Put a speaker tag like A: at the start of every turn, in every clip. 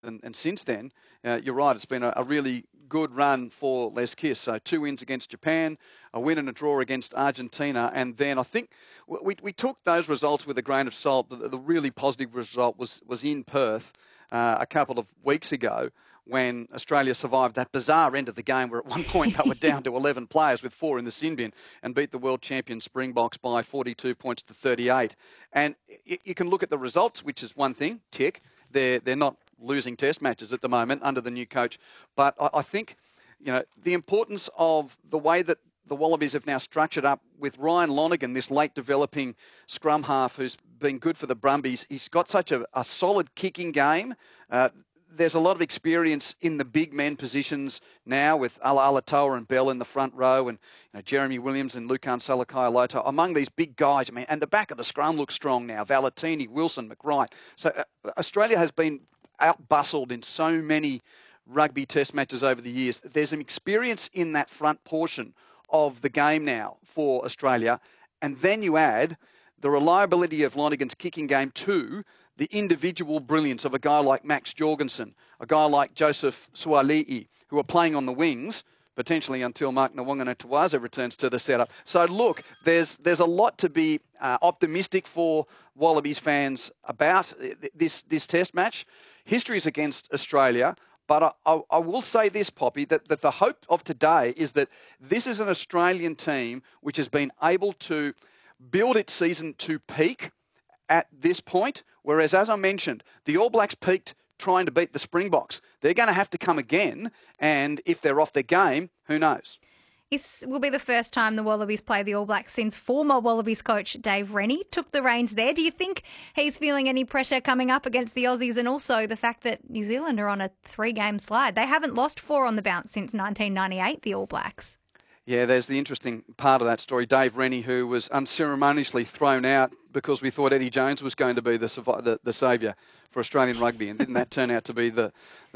A: And since then, you're right, it's been a really good run for Les Kiss. So 2 wins against Japan, a win and a draw against Argentina. And then I think we took those results with a grain of salt. The really positive result was in Perth a couple of weeks ago, when Australia survived that bizarre end of the game where at one point they were down to 11 players with 4 in the sin bin and beat the world champion Springboks by 42 points to 38. And you can look at the results, which is one thing, tick. They're not losing test matches at the moment under the new coach. But I think, the importance of the way that the Wallabies have now structured up with Ryan Lonergan, this late developing scrum half who's been good for the Brumbies. He's got such a solid kicking game. There's a lot of experience in the big men positions now with Alatoa and Bell in the front row, and Jeremy Williams and Lukan Salakai-Loto among these big guys. I mean, and the back of the scrum looks strong now. Valetini, Wilson, McWright. So Australia has been out-bustled in so many rugby test matches over the years. There's some experience in that front portion of the game now for Australia. And then you add the reliability of Lonergan's kicking game to the individual brilliance of a guy like Max Jorgensen, a guy like Joseph Suali'i, who are playing on the wings, potentially until Mark Nawangana-Tuwaza returns to the setup. So look, there's a lot to be optimistic for Wallabies fans about this test match. History is against Australia, but I will say this, Poppy, that the hope of today is that this is an Australian team which has been able to build its season to peak at this point, whereas, as I mentioned, the All Blacks peaked trying to beat the Springboks. They're going to have to come again, and if they're off their game, who knows?
B: It will be the first time the Wallabies play the All Blacks since former Wallabies coach Dave Rennie took the reins there. Do you think he's feeling any pressure coming up against the Aussies, and also the fact that New Zealand are on a 3-game slide? They haven't lost 4 on the bounce since 1998, the All Blacks.
A: Yeah, there's the interesting part of that story. Dave Rennie, who was unceremoniously thrown out because we thought Eddie Jones was going to be the saviour for Australian rugby, and didn't that turn out to be the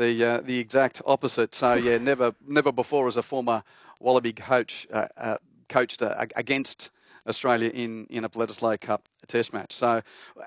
A: exact opposite? So yeah, never before as a former Wallaby coach coached against Australia in a Bledisloe Cup test match. So,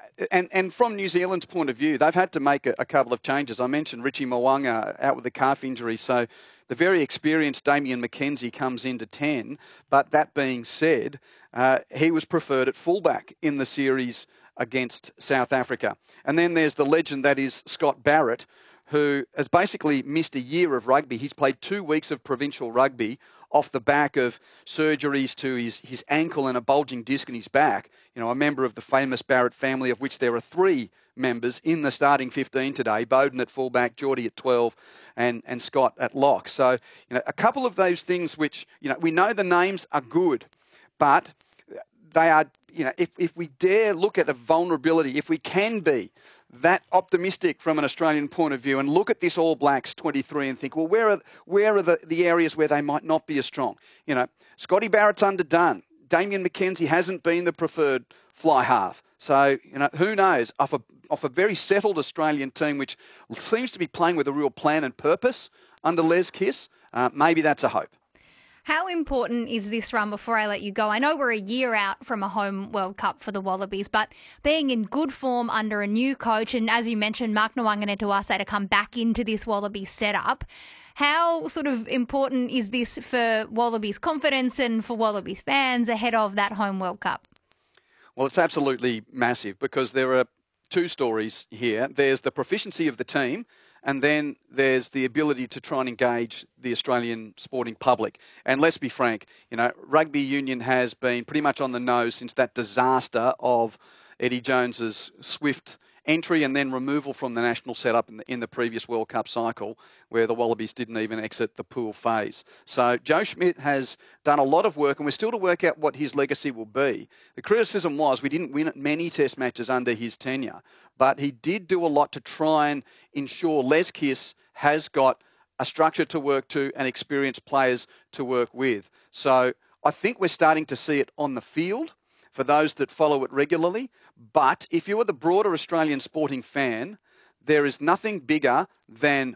A: and from New Zealand's point of view, they've had to make a couple of changes. I mentioned Richie Mo'unga out with a calf injury, so the very experienced Damien McKenzie comes into 10. But that being said, he was preferred at fullback in the series against South Africa. And then there's the legend that is Scott Barrett, who has basically missed a year of rugby. He's played 2 weeks of provincial rugby off the back of surgeries to his ankle and a bulging disc in his back. A member of the famous Barrett family, of which there are 3 members in the starting 15 today: Bowden at fullback, Geordie at 12, and Scott at lock. So, a couple of those things which, we know the names are good, but they are, if we dare look at a vulnerability, if we can be that optimistic from an Australian point of view and look at this All Blacks 23 and think, well, where are the areas where they might not be as strong? Scotty Barrett's underdone. Damien McKenzie hasn't been the preferred fly half. So, who knows? Off a very settled Australian team, which seems to be playing with a real plan and purpose under Les Kiss, maybe that's a hope.
B: How important is this run before I let you go? I know we're a year out from a home World Cup for the Wallabies, but being in good form under a new coach, and as you mentioned, Mark Nawangana-Tuwasa to come back into this Wallabies setup, how sort of important is this for Wallabies confidence and for Wallabies fans ahead of that home World Cup?
A: Well, it's absolutely massive because there are 2 stories here. There's the proficiency of the team, and then there's the ability to try and engage the Australian sporting public. And let's be frank, rugby union has been pretty much on the nose since that disaster of Eddie Jones's swift entry and then removal from the national setup in the previous World Cup cycle, where the Wallabies didn't even exit the pool phase. So Joe Schmidt has done a lot of work, and we're still to work out what his legacy will be. The criticism was we didn't win many test matches under his tenure, but he did do a lot to try and ensure Les Kiss has got a structure to work to and experienced players to work with. So I think we're starting to see it on the field for those that follow it regularly. But if you are the broader Australian sporting fan, there is nothing bigger than,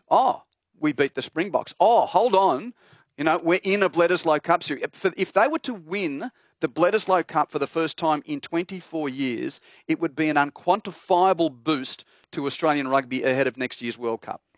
A: we beat the Springboks. Hold on, we're in a Bledisloe Cup series. If they were to win the Bledisloe Cup for the first time in 24 years, it would be an unquantifiable boost to Australian rugby ahead of next year's World Cup.